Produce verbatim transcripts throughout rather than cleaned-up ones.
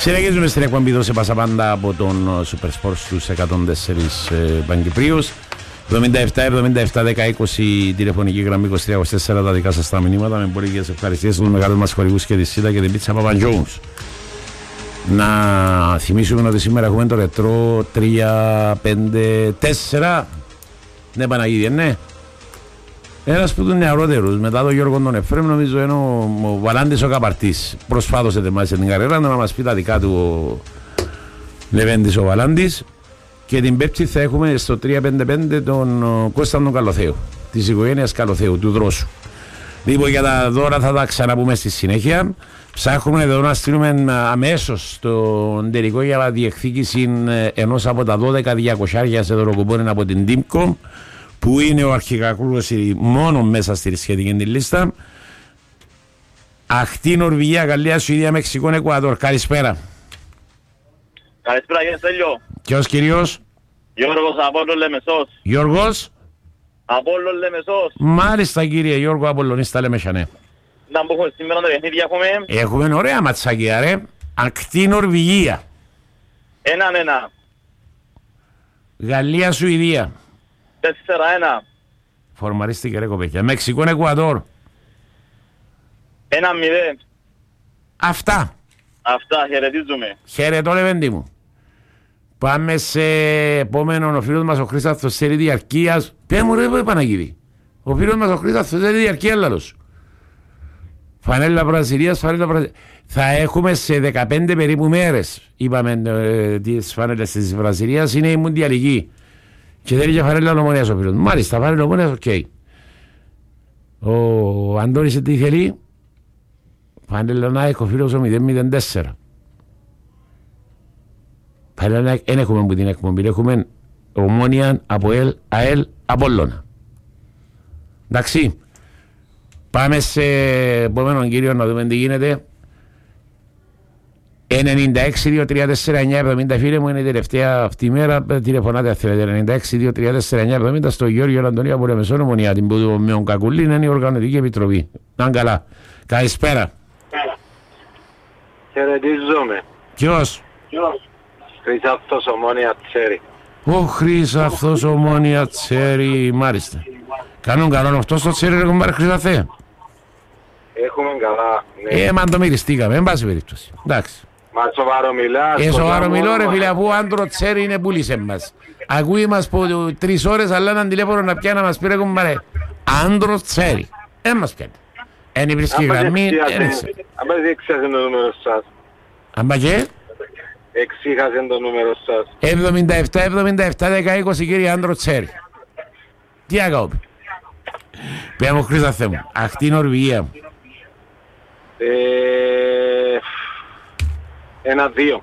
Συνεχίζουμε στην εκπομπή «Δώσε πάσα πάντα» από τον Supersport στους εκατόν τέσσερα Παγκυπρίους. εβδομήντα επτά εβδομήντα επτά δέκα είκοσι τηλεφωνική γραμμή είκοσι τρία είκοσι τέσσερα τα δικά σας τα μηνύματα με πολλές ευχαριστίες στους μεγάλους μας χορηγούς και τη ΣΥΤΑ και την πίτσα Παπαντζόουνς. Να θυμίσουμε ότι σήμερα έχουμε το ρετρό τρία πέντε τέσσερα. Ναι, Παναγίδη, ναι. Ένας που τους νεαρότερους, μετά τον Γιώργο τον Εφραίμ, νομίζω είναι ο, ο Βαλάντης ο Καπαρτής. Προσφάτως ετοιμάζησε την καριέρα, να μας πει τα δικά του ο Λεβέντης ο Βαλάντης. Και την Πέμπτη θα έχουμε στο τρία πέντε πέντε τον Κώσταν τον Καλοθέου, της οικογένειας Καλοθέου, του Δρόσου. Λοιπόν, για τα δώρα θα τα ξαναπούμε στη συνέχεια. Ψάχνουμε εδώ να στείλουμε αμέσως τον τελικό για διεκδίκηση ενός από τα δώδεκα διακοσιάρια σε δωροκοπώνει από την Τίμκο, που είναι ο αρχικακούλος μόνο μέσα στη σχετική τη λίστα. Αχτή, Νορβηγία, Γαλλία, Σουηδία, Μεξικό, Εκουαδόρ. Καλησπέρα. Καλησπέρα, κύριε Στέλιο. Ποιος κυρίως? Γιώργος Απόλλων Λεμεσός. Γιώργος Απόλλων Λεμεσός. Μάλιστα, κύριε Γιώργο, Απολλωνίστα Λεμεσά, ναι. Να μπούμε σήμερα τα παιχνίδια έχουμε. Έχουμε ωραία ματσάκια, ρε. Ακτή, Νορβηγία. Έναν ένα. Γαλλία, Σουηδία. Τέσσερα ένα. Φορμαρίστηκε, ρε κοπέκια. Μεξικό, Εκουαδόρ. Ένα μηδέν. Αυτά. Αυτά, χαιρετίζουμε. Χαιρετώ, Λεβέντη μου. Πάμε σε επόμενο. Ο φίλος μας ο Χρήσταθος θέλει διαρκείας. Πέ μου, ρε Παναγίδη. Ο φίλος μας ο Χρήσταθος θέλει διαρκεία, λαλός. Φανέλα Βραζιλίας, φανέλα Βραζιλίας. Θα έχουμε σε δεκαπέντε περίπου μέρες, είπαμε, ε, τις φανέλες της Βραζιλίας, είναι η Μουντιαλική. Και θέλει και φανέλα Ομονίας ο φίλος. Μάλιστα, φανέλα Ομονίας, οκ. Okay. Ο Αντώνης τι θέλει? Φανέλα να έχει ο φίλος ο μηδέν μηδέν τέσσερα. Φανέλα να δεν έχουμε που την εκπομπή, έχουμε Ομόνια, ΑΠΟΕΛ, ΑΕΛ, Απόλλωνα. Εντάξει. Πάμε σε επόμενον κύριο να δούμε τι γίνεται. ενενήντα έξι δύο τρία τέσσερα εννιά εβδομήντα, φίλε μου, είναι η τελευταία αυτή η μέρα. Τηλεφωνάτε αν θέλετε. ενενήντα έξι δύο τρία τέσσερα εννιά εβδομήντα στο Γιώργο Αντωνία από Λεμεσό Ομονία. Την που με τον Κακουλή είναι η Οργανωτική Επιτροπή. Να καλά. Καλησπέρα. Χαιρετίζομαι. Ποιος? Χρυσαύθος Ομόνια Τσέρι. Ο Χρυσαύθος Ομόνια Τσέρι, μάλιστα. Κάνουν καλό αυτό στο Τσέρι, ρε κομπάρε Χρυσαυθέ. Έχουμε καλά, ναι. Ε, μα το μυριστήκαμε, εν πάση περίπτωση. Εντάξει. Μα σοβαρό μιλάς. Ε, σοβαρό μιλώ ρε φίλε, αφού ο άντρο Τσέρι είναι πούλησε μας. Ακούει μας από τρεις ώρες, αλλά έναν τηλέφωνο να πιάνει να μας πει ρε κομπάρε. Άντρο Τσέρι. Ε, μας πιάνει. Εν η βρίσκει γραμμή, εν έξε. Άμα εξήχασε το νούμερο σας. Άμα και? Εξήχασε το νούμερο σας. εβδομήντα επτά εβδομήντα επτά δέκα είκοσι κύριε άντρο Τσέρι. Τι αγάπη. Πέρα μου Χρυσαυθέ μου. Αχτή Νορβηγία. Ε, ένα δύο.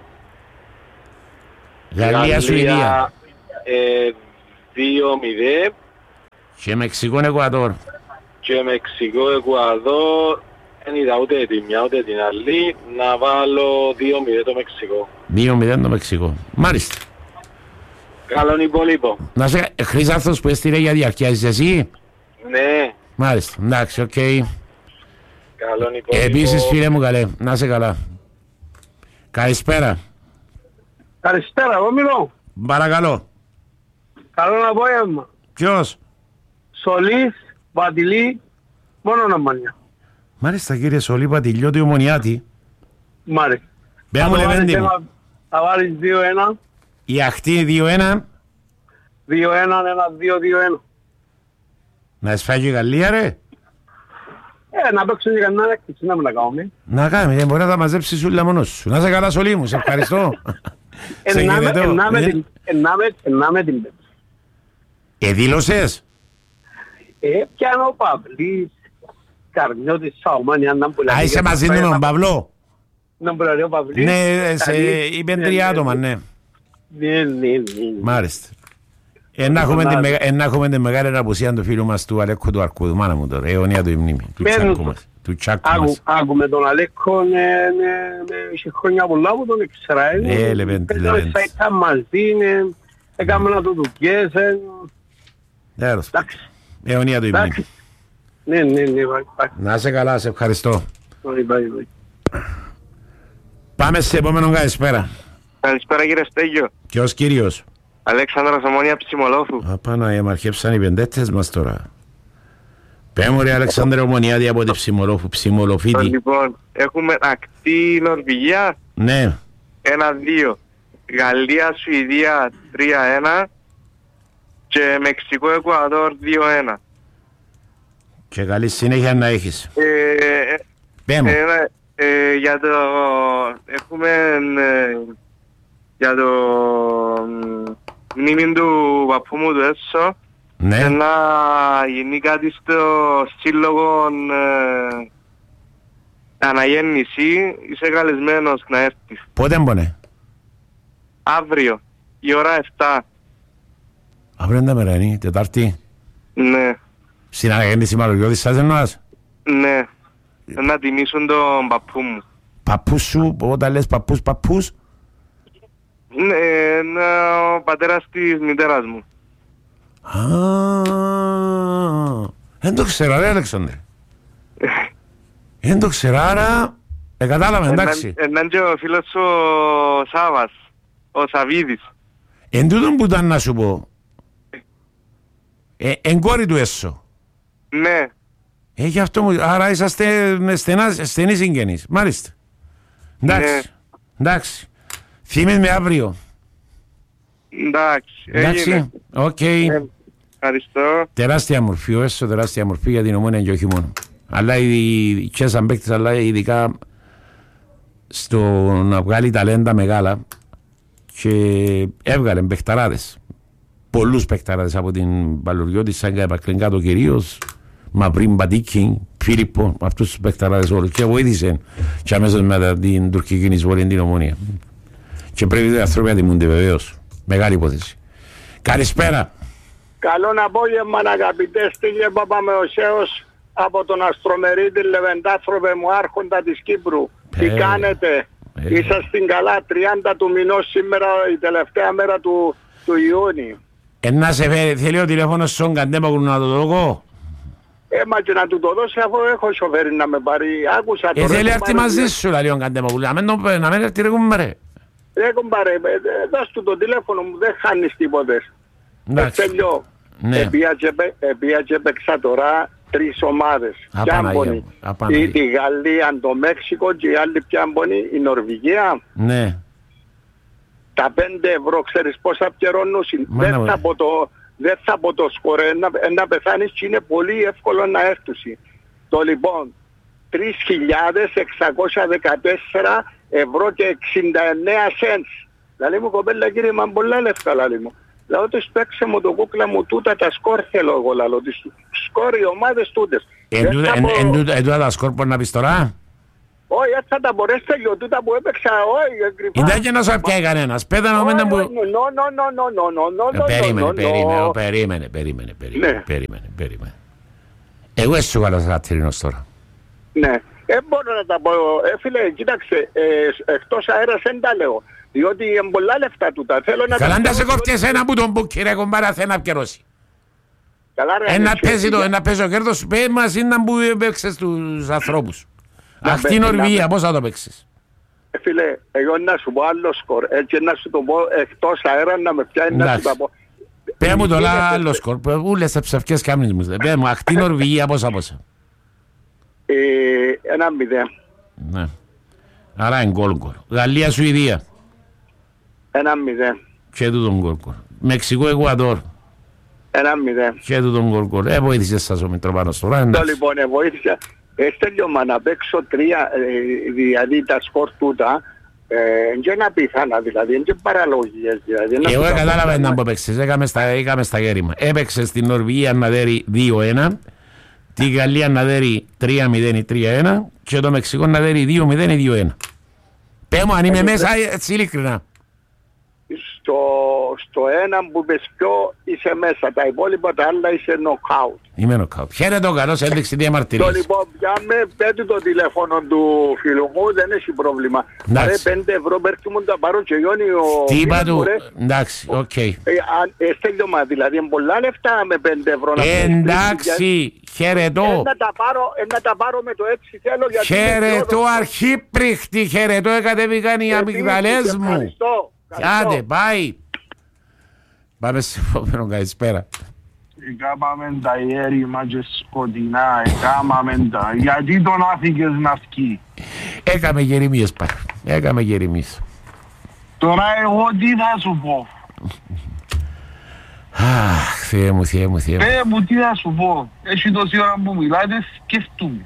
Γαλλία, Σουηδία. Ε, δύο μηδέν. Και Μεξικό, Εκουαδόρ. Και Μεξικό, Εκουαδόρ. Δεν είδα ούτε τη μια ούτε την άλλη. Να βάλω δύο μηδέν το Μεξικό. δύο μηδέν το Μεξικό. Μάλιστα. Καλόν υπόλοιπο. Να σε Χρυσαύθος που έστειλε για διαρκεία, είσαι εσύ? Ναι. Μάλιστα. Εντάξει, οκ. Okay. Καλόν υπόλοιπο. Επίσης φίλε μου καλέ, να είσαι καλά. Καλησπέρα. Καλησπέρα, εγώ μιλώ. Παρακαλώ. Καλό απόγευμα. Ποιος? Σολής, Πατηλή, μόνο Ομονία. Μάλιστα κύριε Σολή, Πατηλιώτη, Ομονιάτη. Μάλιστα. Πέρα μου Λεβέντη μου. Θα βάλεις δύο ένα. Η αχτή δύο ένα. δύο ένα, ένα δύο δύο ένα. Να εσφάγει η Γαλλία ρε. Ε, να παίξουν για κανένα έκπληξη, να μην τα κάνουμε. Να κάνουμε, δεν μπορεί να τα μαζέψεις σούλα μόνος σου. Να είσαι καλά Σολή μου, σε ευχαριστώ. Σε χαιρετώ. Ενάμε την πέμπτη. Ε, δήλωσες. Ε, πιάνω ο Παυλής, Καρμιώτης, Σαομάνια, να μπουλαρεί. Α, είσαι μαζί του με τον Παυλό. Να μπουλαρεί ο Παυλής. Ναι, σε είπεν τρία άτομα, ναι. Ναι, ναι, ναι. Μάλιστα. Εν να έχουμε την μεγάλη απουσία του φίλου μας του Αλέκου του Αρκούδου, μάνα μου τώρα, αιωνία του η μνήμη, του τσάκου μας. Του τσάκου μας. Άκουμε τον Αλέκο, είχε χρόνια πολλά που τον εξέρα. Ναι, Λεβέντη, Λεβέντη. Ήταν μαζί, έκαμε να το δουλειές. Τέλος, αιωνία του η μνήμη. Ναι, ναι, ναι. Να είσαι καλά, σε ευχαριστώ. Πάμε σε επόμενο καλησπέρα. Καλησπέρα κύριε Στέγιο. Ποιος κύριος? Αλέξανδρος Ομόνια Ψιμολόφου. Απάνα, μαρχέψαν οι πεντέτες μας τώρα. Πέμω ρε Αλεξάνδρε Ομονιάδη από τη Ψιμολόφου, Ψιμολοφίτη. Λοιπόν, έχουμε ακτή Νορβηγία Ναι. ένα δύο. Γαλλία, Σουηδία τρία ένα. Και Μεξικό, Εκουαδόρ δύο ένα. Και καλή συνέχεια να έχεις. Ε, Πέμω. ε, ε, για το... Έχουμε... Ε, για το... μνήμη του παππού μου του Έσο. Ναι. Και να γίνει κάτι στο σύλλογο ε, αναγέννηση. Είσαι καλεσμένος να έρθεις. Πότε μπονε? Αύριο, η ώρα επτά. Αύριο είναι τα μέρα, είναι, Τετάρτη. Ναι, Στην αναγέννηση Μαλωριώδης σας εννοάς? ναι. Να τιμήσουν τον παππού μου. Παππούς σου, όταν λες παππούς, παππούς. Ναι, είναι ο πατέρας της μητέρας μου. Α, δεν το ξέρω ρε Αλεξάνδρε. Δεν το ξέρω, άρα ε, κατάλαβα, εντάξει. Έναν και ο φίλος ο Σάβας, ο Σαβίδης. Εν τούτον που ήταν να σου πω, ε, εν κόρη του Έσο. Ναι, Ε, γι' αυτό μου, άρα είσαστε στενά, στενοί συγγενείς. Μάλιστα. Εντάξει, Ναι. εντάξει. Θύμες με αύριο. εντάξει, έγινε. Εντάξει, οκ. Ε, Ευχαριστώ. Τεράστια μορφή, ο Έσο τεράστια μορφή για την Ομόνια και όχι μόνο. Αλλά οι Τσέσαν παίκτες, αλλά ειδικά στο να βγάλει ταλέντα μεγάλα και έβγαλε παιχταράδες. Πολλούς παιχταράδες από την Παλουριώτη, σαν Καπακλινκάτο κυρίως, Μαυρίν Μπατίκιν, Φίλιππο, αυτούς τους παιχταράδες όλους και βοήθησε και αμέσως μετά την τουρκική εισβολή την Ομόνια. Και πρέπει οι άνθρωποι να τιμούνται βεβαίως. Μεγάλη υπόθεση. Καλησπέρα. Καλό απόγευμα αγαπητέ Στήλιε Παπαμεωσέος από τον Αστρομερίτη Λεβεντάθρωπε μου άρχοντα της Κύπρου. Τι Ε, κάνετε? ε. Είσαστε καλά, τριάντα του μηνός σήμερα η τελευταία μέρα του, του Ιούνιου. Ε, να σε φέρει, θέλει ο τηλέφωνος στον Καντέμακου να το δω εγώ. Ε, μα και να του το δώσει αφού έχω σοφέρι να με πάρει. Άκουσα Ε, τώρα, θέλει έχω έρθει πάρει- μαζί σου, λέει ο Καντέμακου. Να μην το- να μην έρθει ρε κουμπάρε. Ρε κομπάρε, ε, ε, δώσ' του το τηλέφωνο μου, δεν χάνεις τίποτε. Εντάξει. Τελειώ. Ναι. Επία και παίξα τώρα τρεις ομάδες. Α, Ποια Παναγία μπονεί? μου, α, Παναγία. Η, τη Γαλλία, το Μέξικο και η άλλη ποια μπονεί? Η Νορβηγία. Ναι. Τα πέντε ευρώ ξέρεις πόσα πιερώνουν? Μα Δεν να- θα πω το, δεν θα πω το σκορέ, να, να πεθάνεις και είναι πολύ εύκολο να έρθουν. Το λοιπόν, τρεις χιλιάδες εξακόσια δεκατέσσερα ευρώ και εξήντα εννέα cents. Λαλή μου κοπέλα κύριε, μα πολλά λεφτά λαλή μου. Λαλό τους παίξε μου το κούκλα μου τούτα τα σκορ θέλω εγώ λαλό. Τις σκορ οι ομάδες τούτες. Εν Δεν τούτα- θα εν- πω- εν τούτα- εν τούτα τα σκορ μπορεί να πεις τώρα. Όχι, έτσι θα τα μπορέσει τελειώ. Τούτα που έπαιξα, όχι, κρυφά. Ήταν και να σου πιάει κανένας. Πέτα να μην Όχι, που... όχι, νο, νο, νο, νο, νο, νο, νο, Ε, νο, Περίμενε, νο, περίμενε, νο. ω, περίμενε, περίμενε, περίμενε, Ναι. περίμενε, περίμενε. Εγώ εσύ σου βάλω χατήρινος τώρα. Ναι. Ε, μπορώ να τα πω. Ε, φίλε, κοίταξε, ε, εκτός αέρας δεν τα λέω. Διότι είναι πολλά λεφτά τούτα. Θέλω να Καλά τα να σε κάνω κόφτει εσένα που τον μπουκ, ρε κομπάρα, θέλει να πιερώσει. Καλά, ρε, Ένα αδερφέ, παίζει το, για- ένα παίζει ο κέρδος, πέ μας ήταν που έπαιξες τους ανθρώπους. Να Αυτή η παίζει, Νορβηγία, να πώς θα το παίξεις? Ε, φίλε, εγώ να σου πω άλλο σκορ. Έτσι να σου το πω εκτός αέρα να με πιάνει να σου Εντάξει. τα πω. Πέ μου το Είναι- άλλο σκορ, ούλες τα ψευκές κάμνες μου. Πέ μου, αυτή η Νορβηγία πόσα πόσα. Ε, ένα μηδέν. Ναι. Άρα είναι γκολ γκολ. Γαλλία, Σουηδία. Ένα μηδέν. Και τούτον γκολ γκολ. Μεξικό, Εκουαδόρ. Ένα μηδέν. Και τούτον γκολ γκολ. Ε, βοήθησες σας ο Μητροπάνος τώρα. Το εντάξει. λοιπόν, ε, βοήθησα. Έστελειωμα να παίξω τρία, ε, δηλαδή τα σκορ τούτα, ε, και να πιθάνα δηλαδή, είναι και παραλογίες δηλαδή. να Εγώ σου τα πω. κατάλαβα να που παίξες. Έκαμε στα, έκαμε στα γέρημα. Έπαιξες στην Νορβηγία να δέρει δύο ένα, τη Γαλλία να δέρει τρία μηδέν ή τρία ένα και το Μεξικό να δέρει δύο μηδέν ή δύο ένα. Πέ μου αν είμαι μέσα έτσι ειλικρινά. Ίσως- στο, στο ένα που πες πιο είσαι μέσα. Τα υπόλοιπα τα άλλα είσαι knockout. Είμαι νοκάουτ. Χαίρετε ο καλός, έδειξε τι Το αμαρτυρίες. λοιπόν, πιάμε, πέτει το τηλέφωνο του φίλου μου, δεν έχει πρόβλημα. Ρε πέντε ευρώ πέρκει μου τα πάρω και γιώνει ο... Τι είπα φίλος μου, του, ρε. εντάξει, οκ. Ε, αν- ε, στέλνωμα, δηλαδή είναι πολλά λεφτά με πέντε ευρώ να πούμε. Εντάξει, χαιρετώ. Ε, να τα πάρω, ε, να τα πάρω με το έτσι θέλω γιατί... είναι Χαιρετώ πιο- αρχίπριχτη, χαιρετώ, εκατέβηκαν οι αμυγδαλές μου. Ευχαριστώ. ευχαριστώ. Άντε, πάει. Πάμε σε επόμενο, καλησπέρα. Έκαμαμε τα ιέρημα και σκοτεινά, έκαμαμε τα... Γιατί τον άφηκες να σκεί. Έκαμε γερημίες πάει. Έκαμε γερημίες. Τώρα εγώ τι θα σου πω. Αχ, Θεέ μου, Θεέ μου, Θεέ μου. Πέ μου τι θα σου πω. Έχει τόση ώρα που μιλάτε, σκεφτούμε.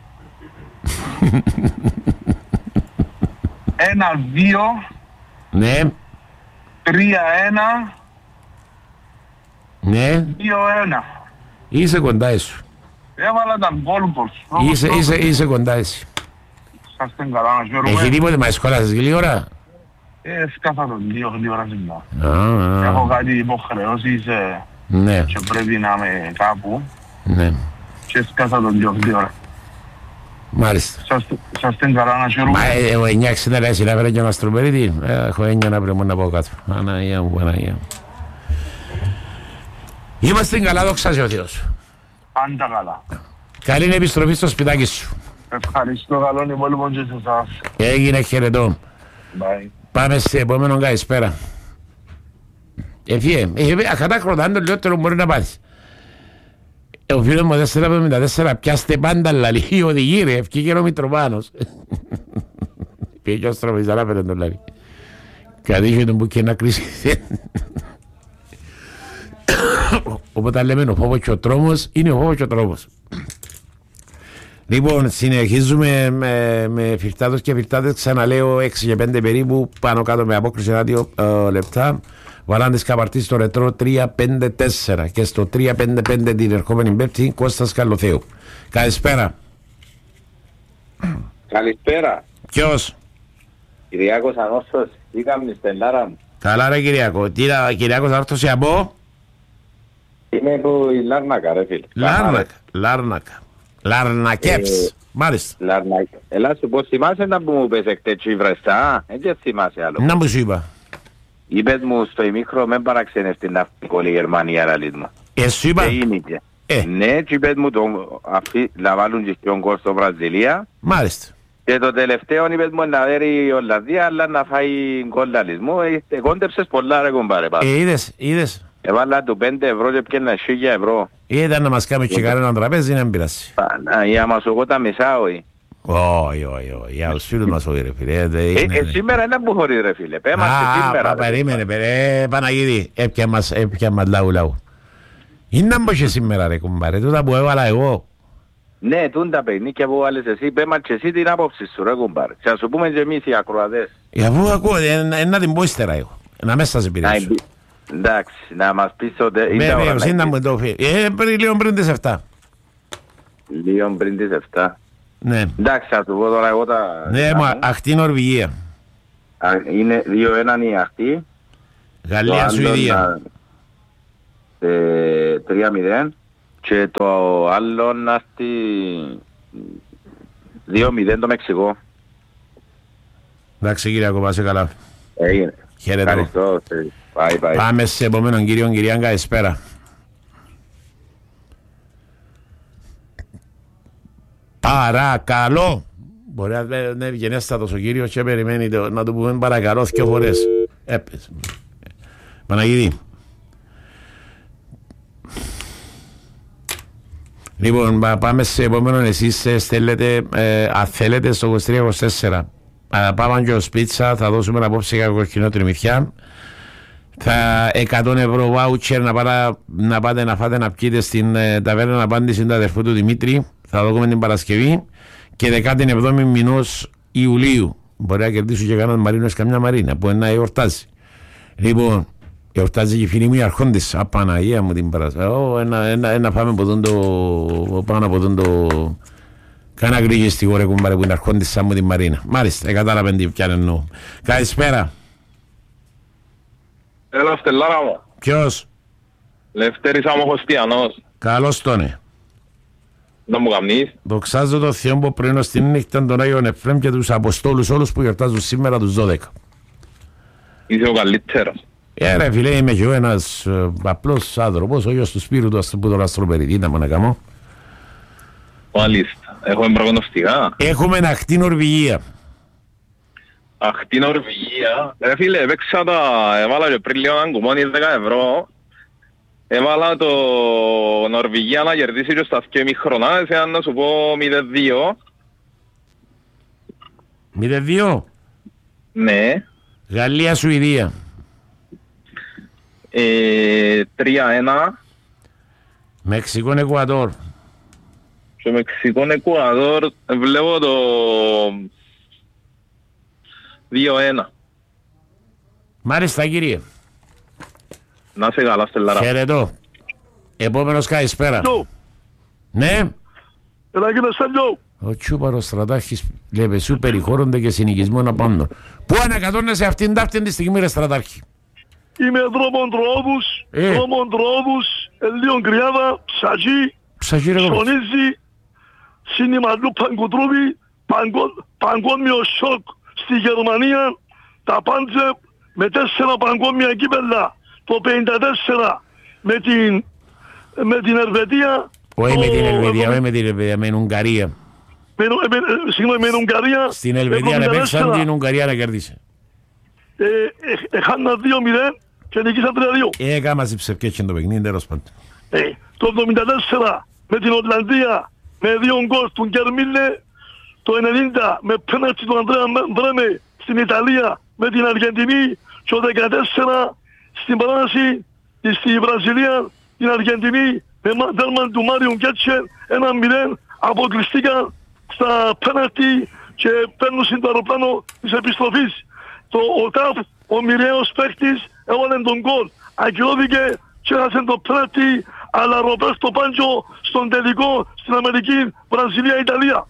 Ένα, δύο, Ναι, τρία, ένα, ναι, δύο, ένα. είσαι κοντά εσύ. Έβαλα τα γκόλπορς. Είσαι, είσαι, είσαι κοντά εσύ. Σας την καλά να Έχει χαίρομαι. τίποτε, μα σχόλασες λίγη ώρα. Ε, σκάφα τον δύο γλύωρα σήμερα. Α, α, Έχω κάτι υποχρεώσεις ε, ναι, και πρέπει να είμαι κάπου. ναι, Και σκάφα τον δύο γλύωρα. μάλιστα. Σας, σας την καλά να Μα χαίρομαι. ε, εγώ εννιά εξήντα λέει συνέφερα και μας τρομερίδι. Έχω έννοια να πρέπει να πω κάτω. Αναγία μου, Παναγία μου. Είμαστε καλά, δόξα σε ο Θεός. Πάντα καλά. Καλή επιστροφή στο σπιτάκι σου. Ευχαριστώ καλόν υπόλοιπον και σε εσάς. Έγινε, χαιρετώ. Bye. Πάμε σε επόμενο καλησπέρα. Εφιέ, ακατάκροτα, αν το λιότερο μπορεί να πάθεις. Ο φίλος μου τέσσερα εβδομήντα τέσσερα πιάστε πάντα λαλί, οδηγεί ρε, ευκήκε ο Μητροπάνος. Πήγε και ο Στραβιζαρά πέραν το λαλί. Κατήχε τον που και να κρίσει. Οπότε λέμε ο φόβος και ο τρόμος είναι ο φόβος και ο τρόμος. Λοιπόν, συνεχίζουμε με, με φυρτάτος και φυρτάτες. Ξαναλέω έξι και πέντε περίπου πάνω κάτω με απόκριση ράδιο ε, λεπτά. Βαλάντες Καπαρτή στο ρετρό τρία πέντε τέσσερα και στο τρία πέντε πέντε την ερχόμενη Πέμπτη Κώστας Καλοθέου. Καλησπέρα. Καλησπέρα. Ποιος? Κυριάκος Ανόρθος, είχαμε στην Λάρα μου. Καλά ρε Κυριακό. Τι είναι Κυριάκος Ανόρθος από? Είμαι από η Λάρνακα ρε φίλε. Λάρνακα. Λάρνακα. Λαρνακέψ. Ε, Μάλιστα. Λάρνακα. Έλα σου πω, θυμάσαι να που μου πες εκτέτσι βρεστά, έτσι θυμάσαι άλλο. Να μου σου είπα. Είπες μου στο ημίχρο με παραξενεύει την ναυτικόλη Γερμανία ραλίτ μου. Ε, σου είπα. Και είναι και. Ε. Ναι, και είπες μου το, αυτοί να βάλουν και στον κόρ στο Βραζιλία. Μάλιστα. Και το τελευταίο είπες μου να δέρει η Ολλανδία, αλλά να φάει γκολαλισμό. Ε, κόντεψες πολλά ρε κομπάρε πάλι. Ε, είδες, είδες. Έβαλα του πέντε ευρώ και πιένα χίλια ευρώ. Ήταν να μας κάνει και κανέναν τραπέζι, δεν πειράσει. Παναγία μας, εγώ τα μισά, όχι. Όχι, όχι, όχι. Για τους φίλους μας όχι ρε φίλε. Ε, ε, σήμερα είναι που χωρεί ρε φίλε. Πέμαστε σήμερα. Α, περίμενε, περίμενε, Παναγίδη. Έπια μας, έπια μας λαού λαού. Είναι να μπω και σήμερα ρε κουμπάρε, τούτα που έβαλα εγώ. Ναι, τούν τα παιχνίκια που βάλες εσύ, πέμα και εσύ την άποψη σου ρε κουμπάρε. Και ας σου πούμε και εμείς οι ακροατές. Αφού ακούω, να την πω ύστερα εγώ. Να μέσα σε πειράσω. Εντάξει, να μας πεις ότι είναι τα ώρα. Βεβαίως, είναι να μου το φύγει. Ε, λίγο πριν τις εφτά. Λίγο πριν τις εφτά. Ναι. Εντάξει, θα του πω τώρα εγώ τα... Ναι, μα αχτή Νορβηγία. Είναι δύο ένα η αχτή. Γαλλία, Σουηδία. τρία μηδέν. Και το άλλο να έρθει δύο μηδέν το Μεξικό. Εντάξει κύριε Κοπάσε, καλά. Έγινε. Χαίρετο. Ευχαριστώ. Bye, bye. Πάμε σε επόμενον κύριο Κυριάν, καλησπέρα. Παρακαλώ. Μπορεί να είναι ευγενέστατος ο κύριος και περιμένει το, να του πούμε παρακαλώ δυο φορές. Έπαιζε. Παναγίδη. Λοιπόν, πάμε σε επόμενον. Εσείς στέλνετε, ε, αν θέλετε, στο είκοσι τρία είκοσι τέσσερα. Πάμε και ως πίτσα, θα δώσουμε απόψε για κοκκινό τριμηθιά. Θα εκατό ευρώ βάουτσερ να, πάτε, να πάτε να φάτε να πιείτε στην ε, ταβέρνα απάντηση του αδερφού του Δημήτρη. Θα δούμε την Παρασκευή και δεκαεπτά μηνός Ιουλίου. Μπορεί να κερδίσουν και κανέναν Μαρίνο καμιά Μαρίνα που να εορτάζει. Λοιπόν, εορτάζει και η φίλη μου η Αρχόντισσα. Απαναγία μου την Παρασκευή. Oh, ένα, ένα, ένα πάμε από τον το. Πάνω από τον το. Κάνα γκρίγι στη χώρα κουμπάρε που είναι Αρχόντισσα μου την Μαρίνα. Μάλιστα, κατάλαβαν τι πιάνε εννοώ. Καλησπέρα. Έλα Στελάρα μου. Ποιος? Λευτέρης Αμοχωστιανός. Καλώς τον. Να μου καμνείς. Δοξάζω το Θεό που πριν στην νύχτα των Άγιων Εφραίμ και τους Αποστόλους όλους που γιορτάζουν σήμερα τους δώδεκα. Είσαι ο καλύτερος. Ε, ρε φίλε, είμαι και εγώ ένας ε, απλός άνθρωπος, ο γιος του Σπύρου του αστροπού τον αστροπεριδί, να μου κάνω. Μάλιστα. Έχουμε προγνωστικά. Έχουμε αχτή Νορβηγία. Αχτή Νορβηγία. Ρε φίλε, έπαιξα τα... Έβαλα και πριν λίγο έναν κουμόνι δέκα ευρώ. Έβαλα το Νορβηγία να κερδίσει και στα δύο ημιχρονά. Εσένα να σου πω μηδέν δύο. μηδέν δύο. Ναι. Γαλλία-Σουηδία. Ε, τρία ένα. Μεξικό-Εκουαδόρ. Στο Μεξικό-Εκουαδόρ βλέπω το δύο ένα. Μάλιστα κύριε. Να σε καλά Στελάρα. Χαιρετώ. Επόμενος καλησπέρα. Ναι. Έλα κύριε Στέλιο. Ο Τσούπαρος Στρατάρχης λέει σου περιχώρονται και συνοικισμόν απάνω. Πού ανακατώνεσαι αυτήν ταύτην τη στιγμή ρε Στρατάρχη? Είμαι δρομοντρόδους, ε. δρομοντρόδους, Ελίον Κρυάδα, ψαγί, ψωνίζει, συνημαλού παγκοτρούβι, παγκόσμιο σοκ στη Γερμανία, τα πάντζεπ με τέσσερα παγκόσμια κύπελλα, το πενήντα τέσσερα με την, με την Ελβετία. Όχι με την Ελβετία, όχι με την Ελβετία, με την Ουγγαρία. Συγγνώμη, με την Ουγγαρία. Στην Ελβετία να παίξαν την Ουγγαρία να κερδίσει. Έχανα δύο μηδέν και νικήσαν τρία δύο. Ε, κάμα ζυψευκές και το παιχνίδι, τέλος πάντων. Το εβδομήντα τέσσερα με την Ολλανδία με δύο γκολ του Γκερμίλε. Το ενενήντα με πέναλτι του Ανδρέα Μπρέμε στην Ιταλία με την Αργεντινή. Και το δεκατέσσερα στην παράταση στη Βραζιλία την Αργεντινή με τέρμα του Μάριου Γκέτσερ ένα μηδέν αποκλειστήκαν στα πέναλτι και παίρνουν στο αεροπλάνο της επιστροφής. Το ΟΤΑΦ, ο μοιραίος παίκτης, έβαλε τον γκολ. Ακυρώθηκε και έχασε το πέναλτι, αλλά Ροπέρτο Πάντζο στον τελικό στην Αμερική, Βραζιλία, Ιταλία.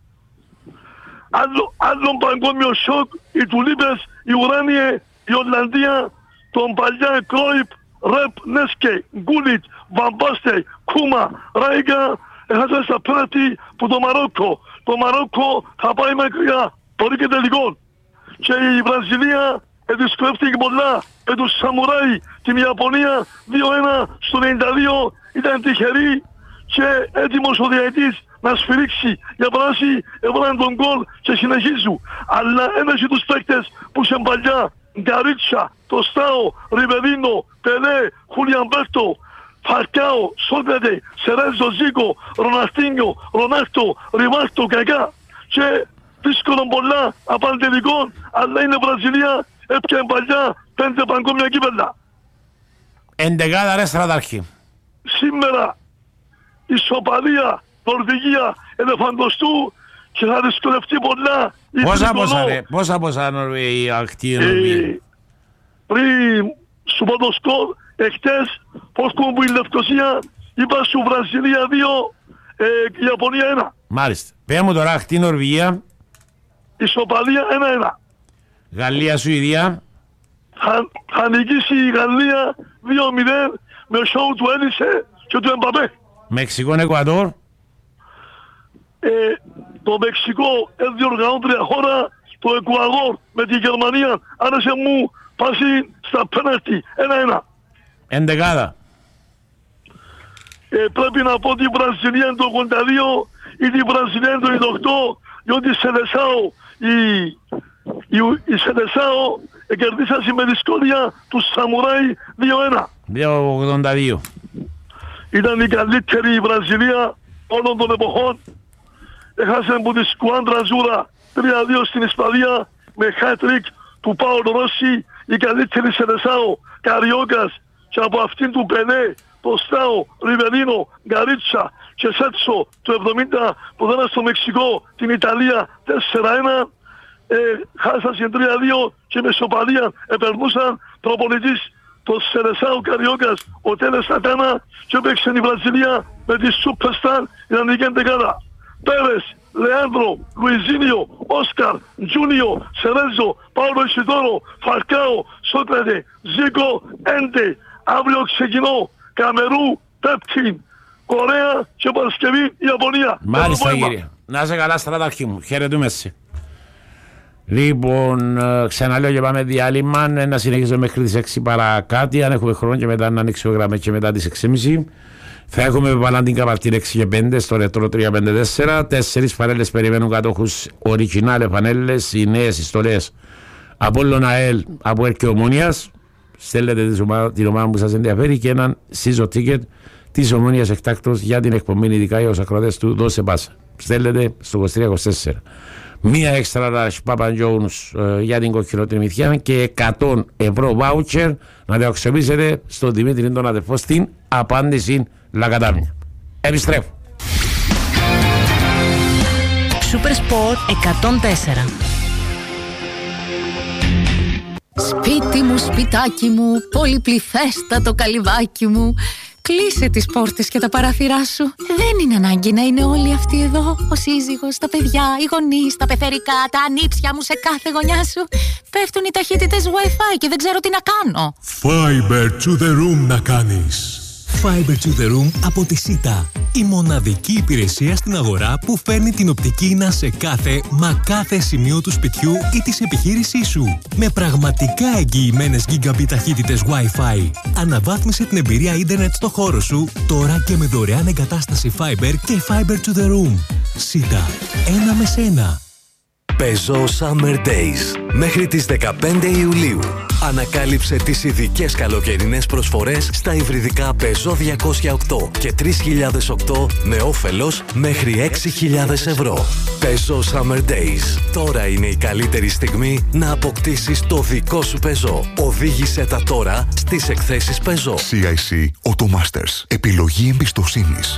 Άλλο, άλλο παγκόσμιο σοκ, οι τουλίπες, οι ουράνιε, η Ολλανδία, τον παλιά Κρόιπ, Ρεπ, Νέσκε, Γκούλιτ, Βαμπάστε, Κούμα, Ράιγκα, έχασε στα πέναλτι που το Μαρόκο. Το Μαρόκο θα πάει μακριά, μπορεί και τελικό. Και η Βραζιλία δυσκολεύτηκε πολλά με τους Σαμουράι, την Ιαπωνία δύο ένα στο ενενήντα δύο, ήταν τυχερή και έτοιμος ο διαιτής να σφυρίξει για πράση, έβαλαν τον γκολ και συνεχίζουν. Αλλά ένεση τους παίκτες που σε παλιά, Γκαρίτσα, το Στάο, Ριβερίνο, Πελέ, Χούλιαν Μπέρτο, Φαρκάο, Σόκρατε, Σερέζο, Ζίκο, Ροναστίνιο, Ρονάκτο, Ριβάρτο, Κακά και δύσκολο πολλά απαντελικών, αλλά είναι Βραζιλία, έπιανε παλιά πέντε παγκόσμια κύπελλα. Εντεγάδα ρε Στρατάρχη. Σήμερα ισοπαλία, Νορβηγία, ελεφαντοστού και θα δυσκολευτεί πολλά. Πόσα πόσα ρε, πόσα πόσα η ακτή Νορβηγία. Πριν σου πω το σκορ, εχτες, πώς κόμπου η Λευκοσία, είπα σου Βραζιλία δύο, Ιαπωνία ένα. Μάλιστα. Πέρα μου τώρα ακτή Νορβηγία. Ισοπαλία ένα ένα. Γαλλία-Σουηδία. Θα, θα νικήσει η Γαλλία δύο μηδέν με σοου του Έλισε και του Εμπαπέ. Μεξικό-Εκουαδόρ. Ε, το Μεξικό διοργανώτρια χώρα, το Εκουαδόρ με τη Γερμανία άρεσε μου πάση στα πέναλτι ένα ένα. Εντεγάδα. Ε, πρέπει να πω ότι η Βραζιλία είναι το ογδόντα δύο ή τη Βραζιλία είναι το ενενήντα οκτώ, διότι η Σελεσάο η, η, η Σελεσάο κερδίσασε με δυσκολία του Σαμουράι δύο ένα. δύο ογδόντα δύο. Ήταν η καλύτερη η Βραζιλία όλων των εποχών. Έχασε από τη Σκουάντρα Ζούρα τρία δύο στην Ισπανία με hat-trick του Πάολο Ρώση, η καλύτερη Σελεσάο, Καριόκας και από αυτήν του Πελέ, το Στάο, Ριβερίνο, Γκαρίτσα και Σέτσο του εβδομήντα που δέναν στο Μεξικό την Ιταλία τέσσερα ένα. Ε, χάσαν τρία δύο και με σοπαλία επερνούσαν προπονητής το Σελεσάο Καριόκας, ο Τέλες Σατάνα και έπαιξε η Βραζιλία με τη Σούπερσταν, η Ανδική Εντεκάδα. Πέρες, Leandro, Luizinho, Oscar, Junior, Cerezo, Paulo Isidoro, Falcao, Sócrates, Zico, Ente. Αύριο ξεκινώ. Καμερού, Πέπτιν, Κορέα και Παρασκευή, Ιαπωνία. Μάλιστα κύριε. Να είσαι καλά στρατάρχη μου. Χαιρετούμε εσύ. Λοιπόν, ξαναλέω και πάμε διάλειμμα. Να συνεχίσουμε μέχρι τις έξι παρά κάτι. Αν έχουμε χρόνο και μετά να ανοίξουμε γραμμές και μετά τις έξι και μισή. Θα έχουμε Βαλαντίν Καπαρτίν έξι και πέντε στο ρετρό τρία πέντε τέσσερα. Τέσσερις φανέλες περιμένουν κατόχους ορικινάλε φανέλες. Οι νέες συστολές Απόλλων ΑΕΛ, από ΕΡ και Ομόνιας. Στέλνετε την ομάδα που σας ενδιαφέρει και έναν season ticket της Ομόνιας εκτάκτως για την εκπομπή, ειδικά για τους ακροατές του Δώσε Πάσα. Στέλνετε στο είκοσι τρία είκοσι τέσσερα. Μία έξτρα ράσ Παπα Τζόουνς για την κοκκινοτριμηθιά και εκατό ευρώ voucher να το αξιοποιήσετε στον Δημήτρη τον αδερφό στην απάντηση Λακατάμια. Επιστρέφω. Super Sport εκατόν τέσσερα. Σπίτι μου, σπιτάκι μου, πολυπληθέστατο καλυβάκι μου. Κλείσε τις πόρτες και τα παράθυρά σου. Δεν είναι ανάγκη να είναι όλοι αυτοί εδώ. Ο σύζυγος, τα παιδιά, οι γονείς, τα πεθερικά, τα ανήψια μου σε κάθε γωνιά σου. Πέφτουν οι ταχύτητες Wi-Fi και δεν ξέρω τι να κάνω. Fiber to the room να κάνεις. Fiber to the room από τη Σίτα. Η μοναδική υπηρεσία στην αγορά που φέρνει την οπτική ίνα σε κάθε, μα κάθε σημείο του σπιτιού ή της επιχείρησής σου. Με πραγματικά εγγυημένες γίγαμπιτ ταχύτητες Wi-Fi. Αναβάθμισε την εμπειρία ίντερνετ στο χώρο σου, τώρα και με δωρεάν εγκατάσταση Fiber και Fiber to the room. Σίτα. Ένα με σένα. Peugeot Summer Days. Μέχρι τις δεκαπέντε Ιουλίου. Ανακάλυψε τις ειδικές καλοκαιρινές προσφορές στα υβριδικά Peugeot διακόσια οκτώ και τρεις χιλιάδες οκτώ με όφελος μέχρι έξι χιλιάδες ευρώ. Peugeot Summer Days. Τώρα είναι η καλύτερη στιγμή να αποκτήσεις το δικό σου Peugeot. Οδήγησε τα τώρα στις εκθέσεις Peugeot. σι άι σι Automasters. Επιλογή εμπιστοσύνης.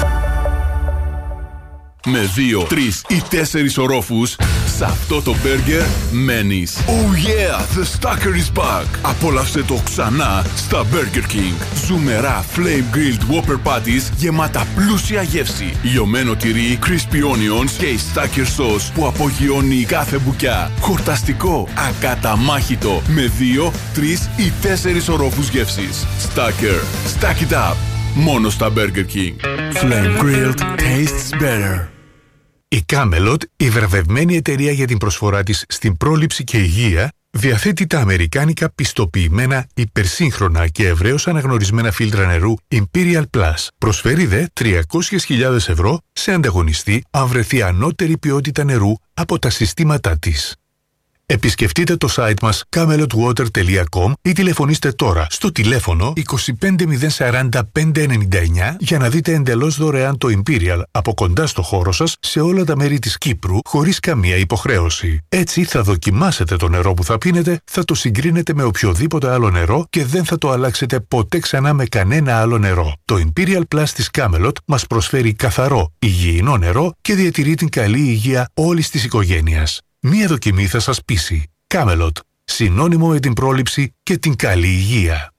Με δύο, τρεις ή τέσσερις ορόφους, σε αυτό το μπέργκερ μένεις. Oh yeah, the Stacker is back! Απόλαυσε το ξανά στα Burger King. Ζουμερά flame grilled Whopper patties γεμάτα πλούσια γεύση. Λιωμένο τυρί, crispy onions και η Stacker sauce που απογειώνει κάθε μπουκιά. Χορταστικό, ακαταμάχητο, με δύο, τρεις ή τέσσερις ορόφους γεύσης. Stacker, stack it up! Μόνο στα Burger King. Flame grilled tastes better. Η Camelot, η βραβευμένη εταιρεία για την προσφορά της στην πρόληψη και υγεία, διαθέτει τα αμερικάνικα πιστοποιημένα υπερσύγχρονα και ευρέως αναγνωρισμένα φίλτρα νερού Imperial Plus. Προσφέρει δε τριακόσιες χιλιάδες ευρώ σε ανταγωνιστή αν βρεθεί ανώτερη ποιότητα νερού από τα συστήματά της. Επισκεφτείτε το site μας camelot water τελεία com ή τηλεφωνήστε τώρα στο τηλέφωνο είκοσι πέντε μηδέν σαράντα πέντε ενενήντα εννιά για να δείτε εντελώς δωρεάν το Imperial από κοντά στο χώρο σας σε όλα τα μέρη της Κύπρου χωρίς καμία υποχρέωση. Έτσι θα δοκιμάσετε το νερό που θα πίνετε, θα το συγκρίνετε με οποιοδήποτε άλλο νερό και δεν θα το αλλάξετε ποτέ ξανά με κανένα άλλο νερό. Το Imperial Plus της Camelot μας προσφέρει καθαρό, υγιεινό νερό και διατηρεί την καλή υγεία όλης της οικογένειας. Μία δοκιμή θα σας πείσει. Camelot. Συνώνυμο με την πρόληψη και την καλή υγεία.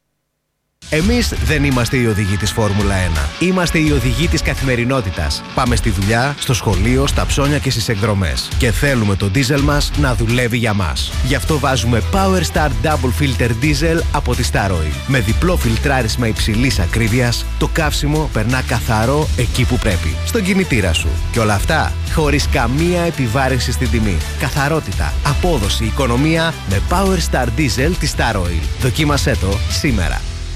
Εμείς δεν είμαστε οι οδηγοί της Φόρμουλα ένα. Είμαστε οι οδηγοί της καθημερινότητας. Πάμε στη δουλειά, στο σχολείο, στα ψώνια και στις εκδρομές. Και θέλουμε το ντίζελ μας να δουλεύει για μας. Γι' αυτό βάζουμε Power Star Double Filter Diesel από τη Star Oil. Με διπλό φιλτράρισμα υψηλής ακρίβειας, το καύσιμο περνά καθαρό εκεί που πρέπει. Στον κινητήρα σου. Και όλα αυτά χωρίς καμία επιβάρυνση στην τιμή. Καθαρότητα, απόδοση, οικονομία με Power Star Diesel της Star Oil. Δοκίμασέ το σήμερα.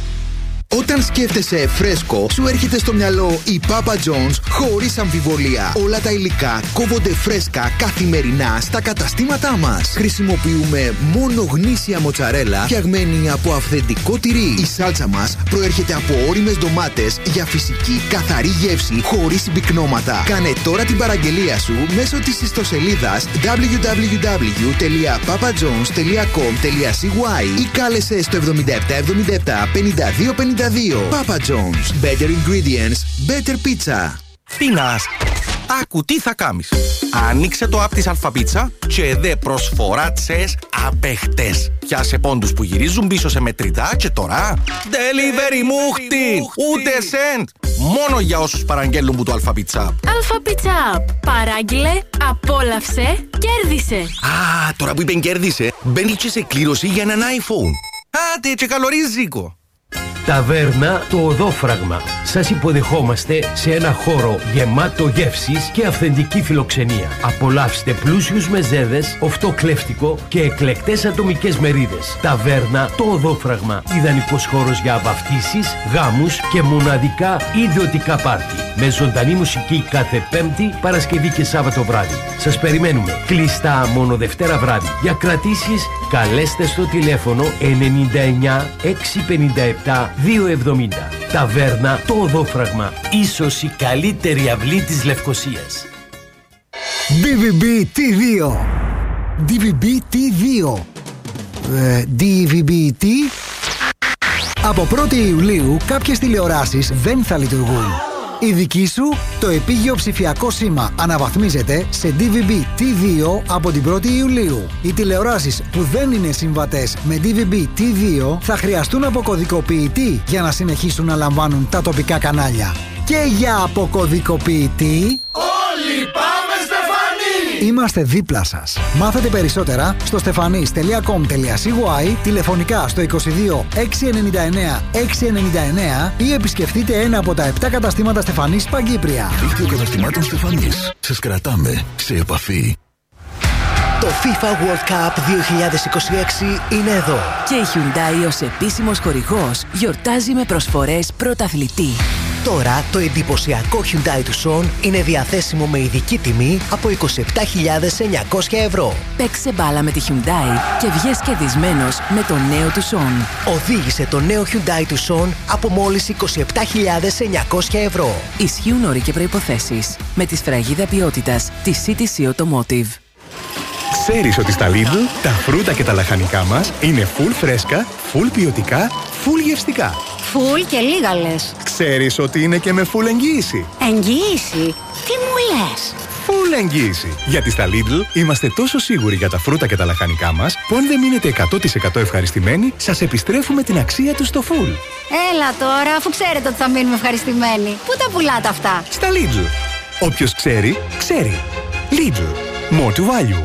Όταν σκέφτεσαι φρέσκο, σου έρχεται στο μυαλό η Papa John's χωρίς αμφιβολία. Όλα τα υλικά κόβονται φρέσκα καθημερινά στα καταστήματά μας. Χρησιμοποιούμε μόνο γνήσια μοτσαρέλα φτιαγμένη από αυθεντικό τυρί. Η σάλτσα μας προέρχεται από ώριμες ντομάτες για φυσική καθαρή γεύση χωρίς συμπυκνώματα. Κάνε τώρα την παραγγελία σου μέσω της ιστοσελίδας double-u double-u double-u τελεία papa jones τελεία com τελεία c y ή κάλεσε στο εβδομήντα επτά εβδομήντα επτά πενήντα δύο πενήντα δύο. Papa John's. Better ingredients, better pizza. Πίνας. Άκου τι θα κάνεις. Ανοίξε το app της Αλφαπίτσα και δε προσφορά τσες απεχτές. Πιάσε πόντους που γυρίζουν πίσω σε μετρητά και τώρα delivery μούχτη! Ούτε σεντ! Μόνο για όσους παραγγέλνουν που το Αλφαπίτσα. Αλφαπίτσα! Παράγγειλε, απόλαυσε, κέρδισε! Α, τώρα που είπεν κέρδισε, μπαίνει και σε κλήρωση για έναν iPhone. Άντε και καλορίζικο! Ταβέρνα Το Οδόφραγμα. Σας υποδεχόμαστε σε ένα χώρο γεμάτο γεύσεις και αυθεντική φιλοξενία. Απολαύστε πλούσιους μεζέδες, οφτοκλέφτικο και εκλεκτές ατομικές μερίδες. Ταβέρνα Το Οδόφραγμα. Ιδανικός χώρος για βαφτίσεις, γάμους και μοναδικά ιδιωτικά πάρτι. Με ζωντανή μουσική κάθε Πέμπτη, Παρασκευή και Σάββατο βράδυ. Σας περιμένουμε. Κλειστά μόνο Δευτέρα βράδυ. Για κρατήσεις, καλέστε στο τηλέφωνο ενενήντα εννιά εξακόσια πενήντα επτά διακόσια εβδομήντα. Ταβέρνα Το Οδόφραγμα. Ίσως η καλύτερη αυλή της Λευκωσίας. ντι βι μπι τι δύο. ντι βι μπι τι δύο. Ε, ντι βι μπι τι. Από πρώτη Ιουλίου κάποιες τηλεοράσεις δεν θα λειτουργούν. Η δική σου, το επίγειο ψηφιακό σήμα αναβαθμίζεται σε ντι βι μπι τι δύο από την πρώτη Ιουλίου. Οι τηλεοράσεις που δεν είναι συμβατές με ντι βι μπι τι δύο θα χρειαστούν αποκωδικοποιητή για να συνεχίσουν να λαμβάνουν τα τοπικά κανάλια. Και για αποκωδικοποιητή... Όλοι πάμε Στεφανή! Είμαστε δίπλα σας. Μάθετε περισσότερα στο stefanis τελεία com τελείαcy, τηλεφωνικά στο είκοσι δύο εξακόσια ενενήντα εννέα εξακόσια ενενήντα εννέα ή επισκεφτείτε ένα από τα επτά καταστήματα Στεφανής Παγκύπρια. Δίκτυο καταστημάτων Στεφανής. Σας κρατάμε σε επαφή. Το FIFA World Cup δύο χιλιάδες είκοσι έξι είναι εδώ. Και η Hyundai ως επίσημος χορηγός γιορτάζει με προσφορές πρωταθλητή. Τώρα το εντυπωσιακό Hyundai Tucson είναι διαθέσιμο με ειδική τιμή από είκοσι επτά χιλιάδες εννιακόσια ευρώ. Παίξε μπάλα με τη Hyundai και βγες κερδισμένος με το νέο Tucson. Οδήγησε το νέο Hyundai Tucson από μόλις είκοσι επτά χιλιάδες εννιακόσια ευρώ. Ισχύουν όροι και προϋποθέσεις. Με τη σφραγίδα ποιότητας της σι τι σι Automotive. Ξέρεις ότι στα Lidl τα φρούτα και τα λαχανικά μας είναι full φρέσκα, full ποιοτικά, full γευστικά. Φουλ και λίγα λες. Ξέρεις ότι είναι και με full εγγύηση. Εγγύηση? Τι μου λες? Full εγγύηση. Γιατί στα Lidl είμαστε τόσο σίγουροι για τα φρούτα και τα λαχανικά μας που αν δεν μείνετε εκατό τοις εκατό ευχαριστημένοι, σας επιστρέφουμε την αξία τους στο full. Έλα τώρα, αφού ξέρετε ότι θα μείνουμε ευχαριστημένοι. Πού τα πουλάτε αυτά? Στα Lidl. Όποιος ξέρει, ξέρει. Lidl. More to value.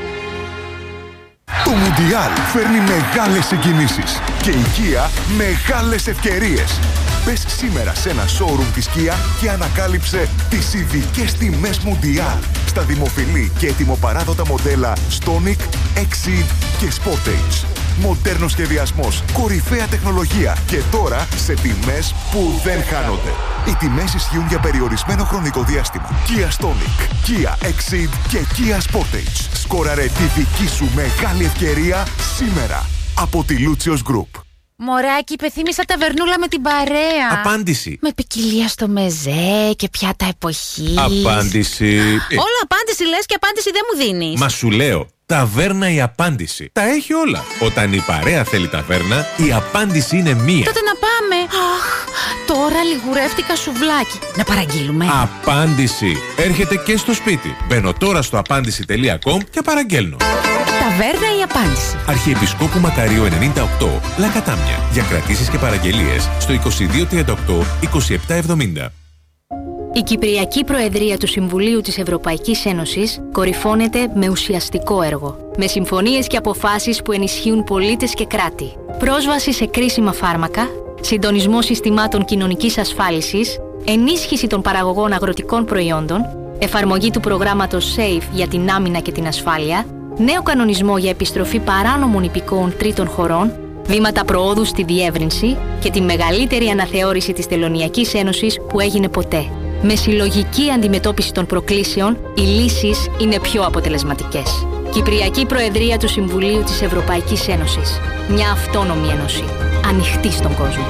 Το Μουντιάλ φέρνει μεγάλες συγκινήσεις και η Kia μεγάλες ευκαιρίες. Μπες σήμερα σε ένα showroom της Kia και ανακάλυψε τις ειδικές τιμές Μουντιάλ στα δημοφιλή και ετοιμοπαράδοτα μοντέλα Stonic, Exceed και Sportage. Μοντέρνος σχεδιασμός, κορυφαία τεχνολογία και τώρα σε τιμές που δεν χάνονται. Οι τιμές ισχύουν για περιορισμένο χρονικό διάστημα. Kia Stonic, Kia Exceed και Kia Sportage. Σκόραρε τη δική σου μεγάλη ευκαιρία σήμερα από τη Lucios Group. Μωράκι, υπεθύμησα ταβερνούλα με την παρέα. Απάντηση. Με ποικιλία στο μεζέ και πιάτα εποχής. Απάντηση. Όλο απάντηση λες και απάντηση δεν μου δίνεις. Μα σου λέω, ταβέρνα η απάντηση. Τα έχει όλα. Όταν η παρέα θέλει ταβέρνα, η απάντηση είναι μία. Τότε να πάμε. Αχ, τώρα λιγουρεύτηκα σουβλάκι. Να παραγγείλουμε. Απάντηση. Έρχεται και στο σπίτι. Μπαίνω τώρα στο απάντηση τελεία com και παραγγέλνω. Ταβέρνα η απάντηση. Αρχιεπισκόπου Μακαρίου ενενήντα οκτώ, Λακατάμια. Για κρατήσεις και παραγγελίες στο είκοσι δύο τριάντα οκτώ είκοσι επτά εβδομήντα. Η Κυπριακή Προεδρία του Συμβουλίου της Ευρωπαϊκής Ένωσης κορυφώνεται με ουσιαστικό έργο. Με συμφωνίες και αποφάσεις που ενισχύουν πολίτες και κράτη. Πρόσβαση σε κρίσιμα φάρμακα, συντονισμό συστημάτων κοινωνικής ασφάλισης, ενίσχυση των παραγωγών αγροτικών προϊόντων, εφαρμογή του προγράμματος SAFE για την άμυνα και την ασφάλεια, νέο κανονισμό για επιστροφή παράνομων υπηκόων τρίτων χωρών, βήματα προόδου στη διεύρυνση και τη μεγαλύτερη αναθεώρηση της Τελωνειακής Ένωσης που έγινε ποτέ. Με συλλογική αντιμετώπιση των προκλήσεων, οι λύσεις είναι πιο αποτελεσματικές. Κυπριακή Προεδρία του Συμβουλίου της Ευρωπαϊκής Ένωσης. Μια αυτόνομη ένωση. Ανοιχτή στον κόσμο.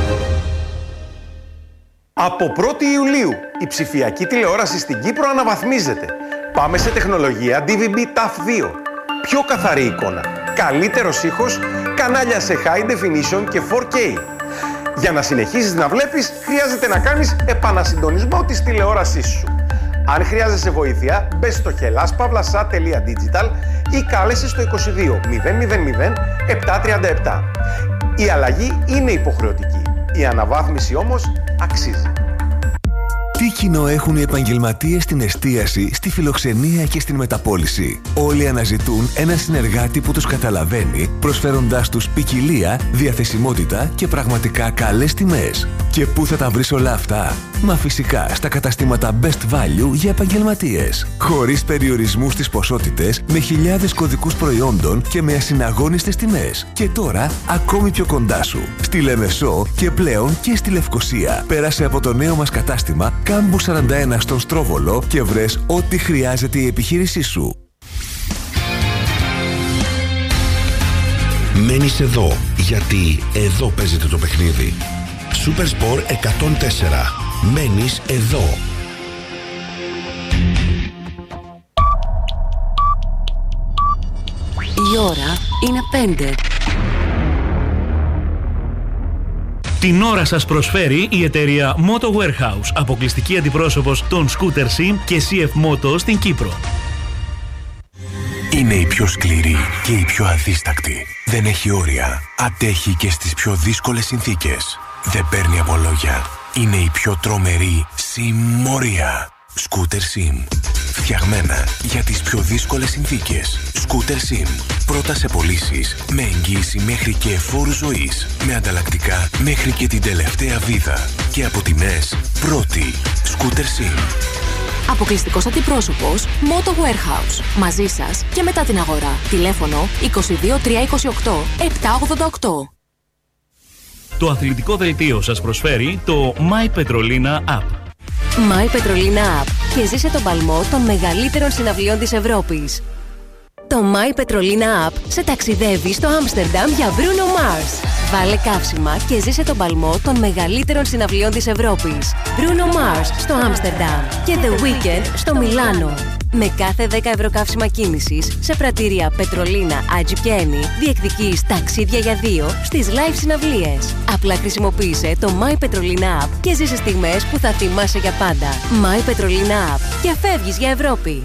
Από πρώτη Ιουλίου, η ψηφιακή τηλεόραση στην Κύπρο αναβαθμίζεται. Πάμε σε τεχνολογία ντι βι μπι ταφ δύο. Πιο καθαρή εικόνα, καλύτερος ήχος, κανάλια σε high definition και φορ κέι. Για να συνεχίσεις να βλέπεις, χρειάζεται να κάνεις επανασυντονισμό της τηλεόρασής σου. Αν χρειάζεσαι βοήθεια, μπες στο hellas-pavlasa τελεία digital ή κάλεσε στο είκοσι δύο μηδέν μηδέν μηδέν επτά τριάντα επτά. Η αλλαγή είναι υποχρεωτική. Η αναβάθμιση όμως αξίζει. Τι κοινό έχουν οι επαγγελματίες στην εστίαση, στη φιλοξενία και στην μεταπώληση? Όλοι αναζητούν ένα συνεργάτη που τους καταλαβαίνει, προσφέροντάς τους ποικιλία, διαθεσιμότητα και πραγματικά καλές τιμές. Και πού θα τα βρεις όλα αυτά? Μα φυσικά στα καταστήματα Best Value για επαγγελματίες. Χωρίς περιορισμούς στις ποσότητες, με χιλιάδες κωδικούς προϊόντων και με ασυναγώνιστες τιμές. Και τώρα ακόμη πιο κοντά σου. Στη Λεμεσό και πλέον και στη Λευκοσία. Πέρασε από το νέο μας κατάστημα Κάμπου σαράντα ένα στον Στρόβολο και βρες ό,τι χρειάζεται η επιχείρησή σου. Μένεις εδώ, γιατί εδώ παίζεται το παιχνίδι. Supersport εκατόν τέσσερα. Μένεις εδώ. Η ώρα είναι πέντε. Την ώρα σας προσφέρει η εταιρεία Moto Warehouse, αποκλειστική αντιπρόσωπος των Scooter Sim και σι εφ Moto στην Κύπρο. Είναι η πιο σκληρή και η πιο αδίστακτη. Δεν έχει όρια. Αντέχει και στις πιο δύσκολες συνθήκες. Δεν παίρνει από λόγια. Είναι η πιο τρομερή συμμορία. Scooter Sim. Φτιαγμένα για τις πιο δύσκολες συνθήκες. Scooter Sim. Πρώτα σε πωλήσεις, με εγγύηση μέχρι και φόρου ζωής. Με ανταλλακτικά μέχρι και την τελευταία βίδα. Και από τιμές πρώτη. Scooter Sim. Αποκλειστικός αντιπρόσωπος Moto Warehouse. Μαζί σας και μετά την αγορά. Τηλέφωνο είκοσι δύο τριακόσια είκοσι οκτώ επτακόσια ογδόντα οκτώ. Το αθλητικό δελτίο σας προσφέρει το My Petrolina App. My Petrolina App και ζήσε τον παλμό των μεγαλύτερων συναυλιών της Ευρώπης. Το My Petrolina App σε ταξιδεύει στο Άμστερνταμ για Bruno Mars. Βάλε καύσιμα και ζήσε τον παλμό των μεγαλύτερων συναυλιών της Ευρώπης. Bruno Mars στο Άμστερνταμ και The Weeknd στο Μιλάνο. Με κάθε δέκα ευρώ καύσιμα κίνησης σε πρατήρια Petrolina, Agi και Eni διεκδικείς ταξίδια για δύο στις live συναυλίες. Απλά χρησιμοποίησε το My Petrolina App και ζήσε στιγμές που θα θυμάσαι για πάντα. My Petrolina App και φεύγεις για Ευρώπη.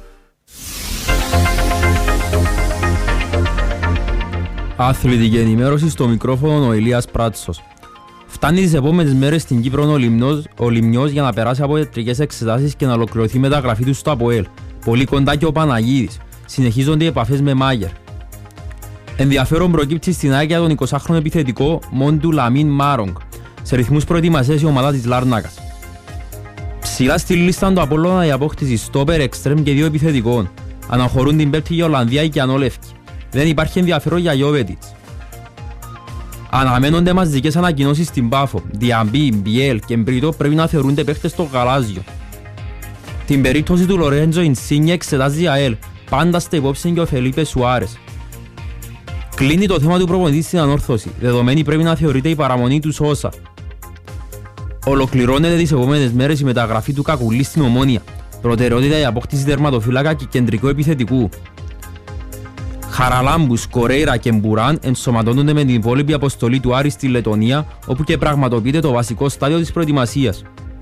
Αθλητική ενημέρωση στο μικρόφωνο ο Ηλίας Πράτσος. Φτάνει τις επόμενες μέρες στην Κύπρο ο Λιμνός, ο Λιμνιός για να περάσει από ιατρικές εξετάσεις και να ολοκληρωθεί η μεταγραφή του στο ΑΠΟΕΛ. Πολύ κοντά και ο Παναγίδης. Συνεχίζονται οι επαφές με Μάγερ. Ενδιαφέρον προκύπτει στην ΑΕΚ για τον εικοσάχρονο επιθετικό Μόντου Λαμίν Μάρογκ. Σε ρυθμούς προετοιμασίας η ομάδα της Λάρνακας. Ψηλά στη λίστα του Απόλλωνα η απόκτηση στόπερ, εξτρέμ και δύο επιθετικών. Αναχωρούν την πέμπτη για Ολλανδία και Ανόλευκη. Δεν υπάρχει ενδιαφέρον για Γιώβετιτς. Αναμένονται μαζικές ανακοινώσεις στην Πάφο. Διαμπή, Μπιέλ και Μπρίτο πρέπει να θεωρούνται παίχτες στο γαλάζιο. Την περίπτωση του Λορέντζο Ινσίνια εξετάζει η ΑΕΛ. Πάντα στα υπόψη και ο Φελίπε Σουάρες. Κλείνει το θέμα του προπονητή στην ανόρθωση. Δεδομένη πρέπει να θεωρείται η παραμονή του Σόσα. Ολοκληρώνεται τις επόμενες μέρες η μεταγραφή του Κακουλή στην Ομόνια. Προτεραιότητα η απόκτηση τερματοφύλακα και κεντρικού επιθετικού. Χαραλάμπους, Κορέιρα και Μπουράν ενσωματώνονται με την υπόλοιπη αποστολή του Άρη στη Λετωνία, όπου και πραγματοποιείται το βασικό στάδιο της προετοιμασίας.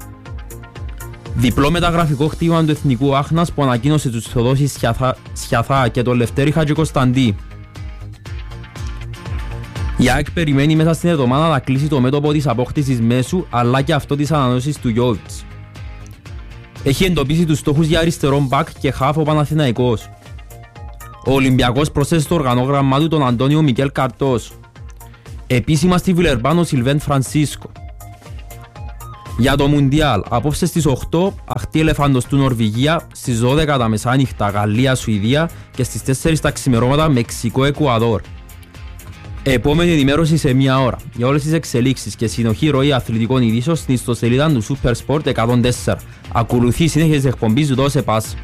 Διπλό μεταγραφικό χτύπημα του Εθνικού Άχνας που ανακοίνωσε τους Θεοδόσης Σιαθά, Σιαθά και τον Λευτέρη Χατζικοσταντή. Η ΑΕΚ περιμένει μέσα στην εβδομάδα να κλείσει το μέτωπο της απόκτησης μέσου αλλά και αυτό της ανανέωσης του Γιώβιτς. Έχει εντοπίσει τους στόχους για αριστερόν μπακ και χαφ ο Παναθηναϊκός. Ο Ολυμπιακός προσθέσει στο οργανόγραμμά του τον Αντώνιο Μικέλ Καρτός. Επίσημα στη Βιλερμπάν ο Σιλβέν Φρανσίσκο. Για το Μουντιάλ, απόψε στις οκτώ αχτή ελεφάντος του Νορβηγία, στις δώδεκα τα μεσάνυχτα Γαλλία Σουηδία και στις τέσσερις τα ξημερώματα Μεξικό Εκουαδόρ. Επόμενη ενημέρωση σε μία ώρα. Για όλες τις εξελίξεις και συνοχή ροή αθλητικών ειδήσεων στην ιστοσελίδα του Supersport εκατόν τέσσερα. Ακολουθεί συνέχεια της εκπομπής «Δώσε πας».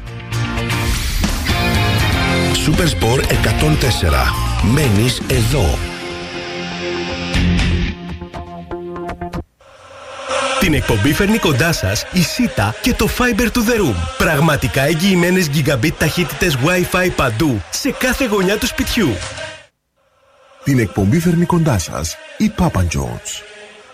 Supersport εκατόν τέσσερα. Μένεις εδώ. Την εκπομπή φέρνει κοντά σας η Σίτα και το Fiber to the Room. Πραγματικά εγγυημένες gigabit ταχύτητες Wi-Fi παντού, σε κάθε γωνιά του σπιτιού. Την εκπομπή φέρνει κοντά σας η Papa John's.